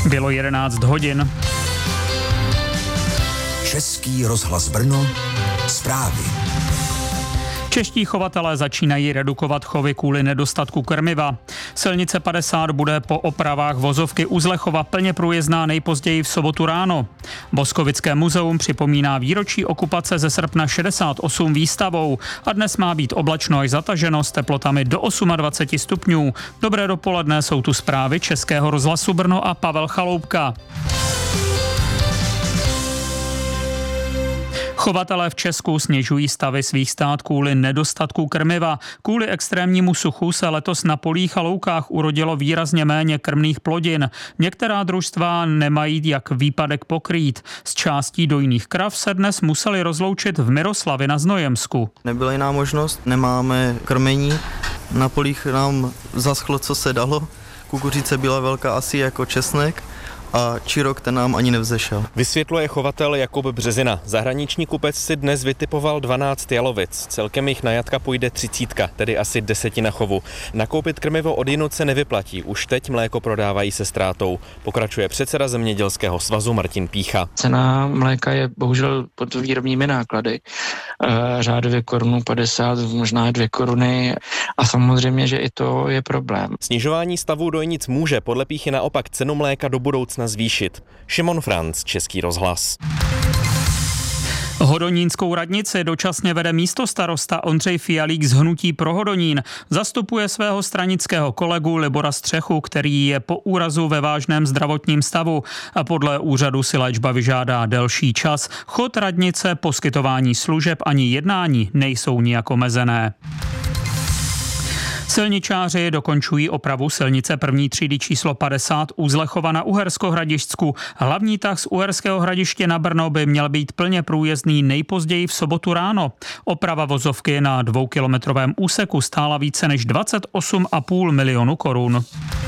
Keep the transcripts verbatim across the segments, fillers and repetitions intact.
Bylo jedenáct hodin. Český rozhlas Brno, zprávy. Čeští chovatelé začínají redukovat chovy kvůli nedostatku krmiva. Silnice padesát bude po opravách vozovky u Zlechova plně průjezdná nejpozději v sobotu ráno. Boskovické muzeum připomíná výročí okupace ze srpna šedesát osm výstavou a dnes má být oblačno až zataženo s teplotami do dvacet osm stupňů. Dobré dopoledne, jsou tu zprávy Českého rozhlasu Brno a Pavel Chaloupka. Chovatelé v Česku snižují stavy svých stád kvůli nedostatku krmiva. Kvůli extrémnímu suchu se letos na polích a loukách urodilo výrazně méně krmných plodin. Některá družstva nemají jak výpadek pokrýt. Z částí dojných krav se dnes museli rozloučit v Miroslavi na Znojemsku. Nebyla jiná možnost, nemáme krmení. Na polích nám zaschlo, co se dalo. Kukuřice byla velká asi jako česnek. A čirok ten nám ani nevzešel. Vysvětluje chovatel Jakub Březina. Zahraniční kupec si dnes vytipoval dvanáct jalovic. Celkem jich na jatka půjde třicítka, tedy asi desetina chovu. Nakoupit krmivo odjinud se nevyplatí. Už teď mléko prodávají se ztrátou. Pokračuje předseda Zemědělského svazu Martin Pícha. Cena mléka je bohužel pod výrobními náklady. Řádově korunu padesát, možná dvě koruny. A samozřejmě, že i to je problém. Snižování stavu dojnic může podle Píchy naopak cenu mléka do budoucna zvýšit. Šimon Franc, Český rozhlas. Hodonínskou radnici dočasně vede místostarosta Ondřej Fialík z hnutí Pro Hodonín. Zastupuje svého stranického kolegu Libora Střechu, který je po úrazu ve vážném zdravotním stavu. A podle úřadu si léčba vyžádá delší čas. Chod radnice, poskytování služeb ani jednání nejsou nijak omezené. Silničáři dokončují opravu silnice první třídy číslo padesát u Zlechova na Uhersko-Hradišťsku. Hlavní tah z Uherského Hradiště na Brno by měl být plně průjezdný nejpozději v sobotu ráno. Oprava vozovky na dvoukilometrovém úseku stála více než dvacet osm a půl milionu korun.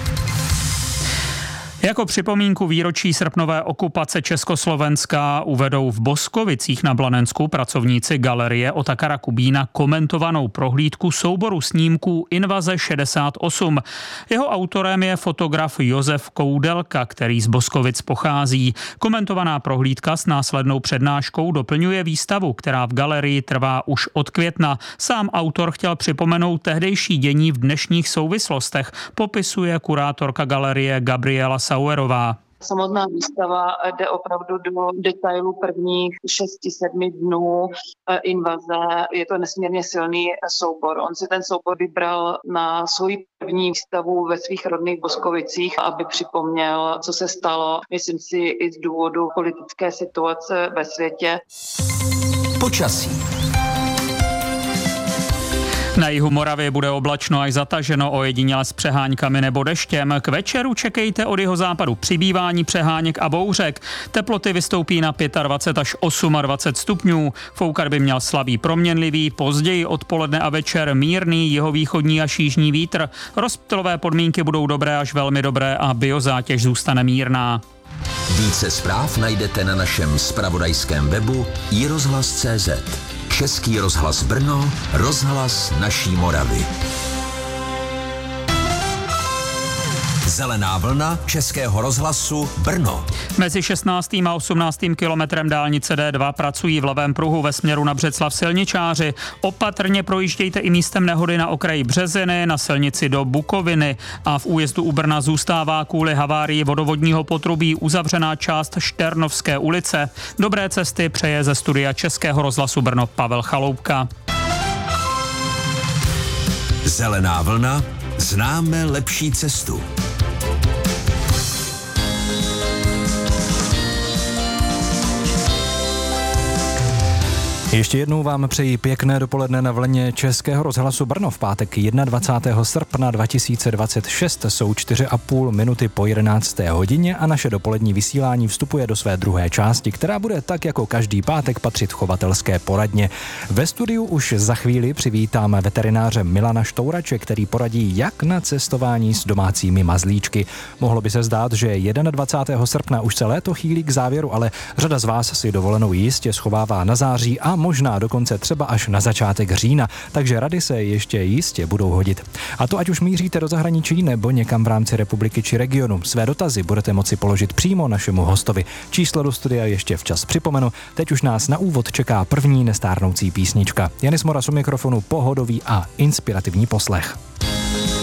Jako připomínku výročí srpnové okupace Československa uvedou v Boskovicích na Blanensku pracovníci galerie Otakara Kubína komentovanou prohlídku souboru snímků Invaze šedesát osm. Jeho autorem je fotograf Josef Koudelka, který z Boskovic pochází. Komentovaná prohlídka s následnou přednáškou doplňuje výstavu, která v galerii trvá už od května. Sám autor chtěl připomenout tehdejší dění v dnešních souvislostech, popisuje kurátorka galerie Gabriela Sauerová. Samotná výstava jde opravdu do detailů prvních šesti sedmi dnů invaze. Je to nesmírně silný soubor. On si ten soubor vybral na svoji první výstavu ve svých rodných Boskovicích, aby připomněl, co se stalo. Myslím si i z důvodu politické situace ve světě. Počasí. Na jihu Moravy bude oblačno až zataženo, ojediněle s přeháňkami nebo deštěm. K večeru čekejte od jihozápadu přibývání přeháněk a bouřek. Teploty vystoupí na dvacet pět až dvacet osm stupňů. Foukat by měl slabý proměnlivý, později odpoledne a večer mírný jihovýchodní až jižní vítr. Rozptylové podmínky budou dobré až velmi dobré a biozátěž zůstane mírná. Více zpráv najdete na našem zpravodajském webu i rozhlas tečka cé zet. Český rozhlas Brno, rozhlas naší Moravy. Zelená vlna Českého rozhlasu Brno. Mezi šestnáctým a osmnáctým kilometrem dálnice D dva pracují v levém pruhu ve směru na Břeclav silničáři. Opatrně projíždějte i místem nehody na okraji Březiny, na silnici do Bukoviny a v újezdu u Brna zůstává kvůli havárii vodovodního potrubí uzavřená část Šternovské ulice. Dobré cesty přeje ze studia Českého rozhlasu Brno Pavel Chaloupka. Zelená vlna, známe lepší cestu. Ještě jednou vám přeji pěkné dopoledne na vlně Českého rozhlasu Brno v pátek dvacátého prvního srpna dva tisíce dvacet šest. Jsou čtyři a půl minuty po jedenácté hodině a naše dopolední vysílání vstupuje do své druhé části, která bude tak jako každý pátek patřit chovatelské poradně. Ve studiu už za chvíli přivítáme veterináře Milana Štourače, který poradí jak na cestování s domácími mazlíčky. Mohlo by se zdát, že dvacátého prvního srpna už se léto chýlí k závěru, ale řada z vás si dovolenou jistě schovává na září a možná dokonce třeba až na začátek října, takže rady se ještě jistě budou hodit. A to ať už míříte do zahraničí nebo někam v rámci republiky či regionu. Své dotazy budete moci položit přímo našemu hostovi. Číslo do studia ještě včas připomenu. Teď už nás na úvod čeká první nestárnoucí písnička. Janis Moras u mikrofonu, pohodový a inspirativní poslech.